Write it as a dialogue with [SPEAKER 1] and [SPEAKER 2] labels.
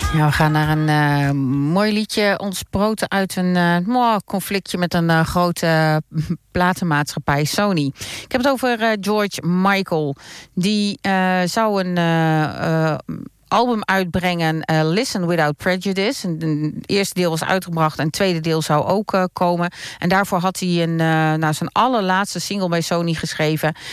[SPEAKER 1] Ja, we gaan naar een mooi liedje ontsproten uit een conflictje met een grote platenmaatschappij, Sony. Ik heb het over George Michael. Die zou een album uitbrengen, Listen Without Prejudice. Het eerste deel was uitgebracht en het tweede deel zou ook komen. En daarvoor had hij zijn allerlaatste single bij Sony geschreven.